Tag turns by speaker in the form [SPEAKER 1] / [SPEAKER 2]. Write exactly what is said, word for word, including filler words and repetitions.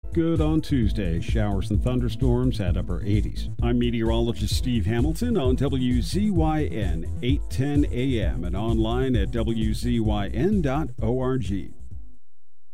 [SPEAKER 1] Good on Tuesday. Showers and thunderstorms at upper eighties. I'm meteorologist Steve Hamilton on W Z Y N eight ten A M and online at W Z Y N dot org.